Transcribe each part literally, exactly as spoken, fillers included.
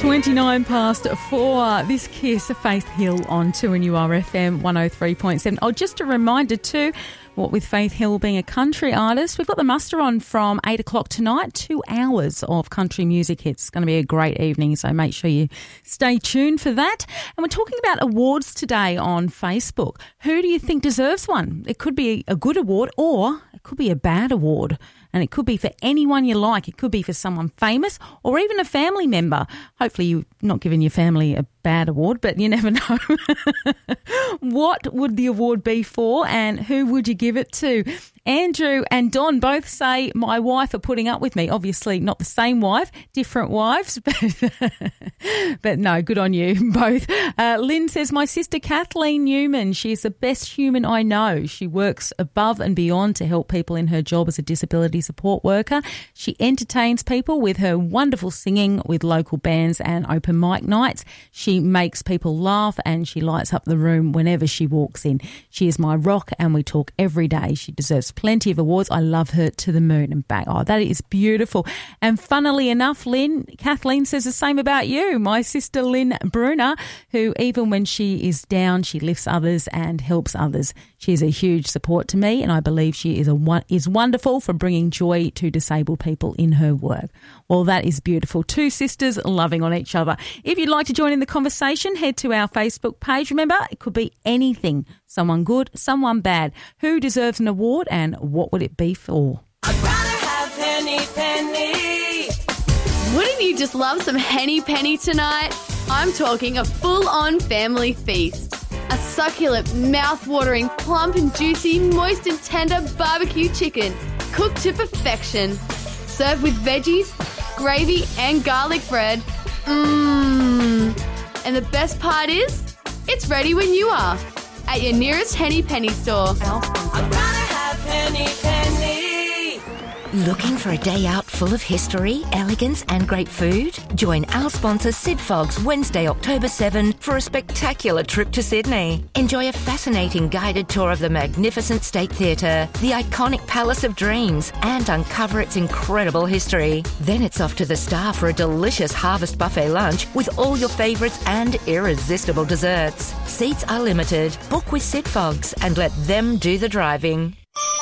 twenty-nine past four. This Kiss, Faith Hill on two N U R F M one oh three point seven. Oh, just a reminder too, what with Faith Hill being a country artist, we've got the muster on from eight o'clock tonight, two hours of country music hits. It's going to be a great evening, so make sure you stay tuned for that. And we're talking about awards today on Facebook. Who do you think deserves one? It could be a good award or it could be a bad award. And it could be for anyone you like. It could be for someone famous or even a family member. Hopefully you're not giving your family a bad award, but you never know. What would the award be for and who would you give it to? Andrew and Don both say my wife are putting up with me. Obviously not the same wife, different wives, but, but no, good on you both. Uh, Lynn says, my sister Kathleen Newman, she is the best human I know. She works above and beyond to help people in her job as a disability support worker. She entertains people with her wonderful singing with local bands and open mic nights. She makes people laugh and she lights up the room whenever she walks in. She is my rock and we talk every day. She deserves plenty of awards. I love her to the moon and back. Oh, that is beautiful. And funnily enough, Lynn, Kathleen says the same about you. My sister Lynn Brunner, who even when she is down, she lifts others and helps others. She is a huge support to me and I believe she is a is wonderful for bringing joy to disabled people in her work. Well, that is beautiful. Two sisters loving on each other. If you'd like to join in the conversation, head to our Facebook page. Remember, it could be anything. Someone good, someone bad. Who deserves an award and what would it be for? I'd rather have Henny Penny. Wouldn't you just love some Henny Penny tonight? I'm talking a full-on family feast. A succulent, mouth-watering, plump and juicy, moist and tender barbecue chicken, cooked to perfection. Served with veggies, gravy and garlic bread. Mmm. And the best part is, it's ready when you are. At your nearest Henny Penny store. I'd rather have Henny Penny. Looking for a day out full of history, elegance and great food? Join our sponsor Sid Fogg's Wednesday, October seventh for a spectacular trip to Sydney. Enjoy a fascinating guided tour of the magnificent State Theatre, the iconic Palace of Dreams, and uncover its incredible history. Then it's off to the Star for a delicious harvest buffet lunch with all your favourites and irresistible desserts. Seats are limited. Book with Sid Fogg's and let them do the driving.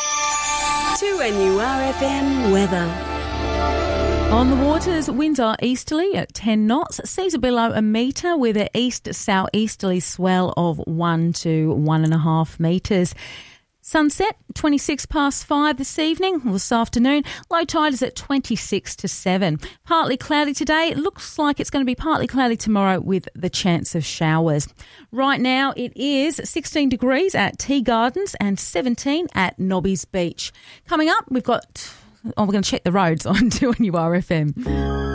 two N U R F M weather. On the waters, winds are easterly at ten knots, seas are below a metre with an east-southeasterly swell of one to one and a half metres. Sunset, twenty-six past five this evening, or this afternoon. Low tide is at twenty-six to seven. Partly cloudy today. It looks like it's going to be partly cloudy tomorrow with the chance of showers. Right now it is sixteen degrees at Tea Gardens and seventeen at Nobby's Beach. Coming up, we've got... Oh, we're going to check the roads on two N U R F M.